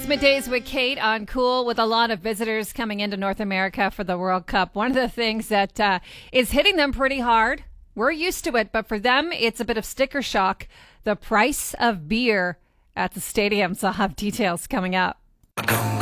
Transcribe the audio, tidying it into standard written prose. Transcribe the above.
Middays with Kate on Cool, with a lot of visitors coming into North America for the World Cup. One of the things that is hitting them pretty hard, we're used to it, but for them, it's a bit of sticker shock. The price of beer at the stadiums. I'll have details coming up.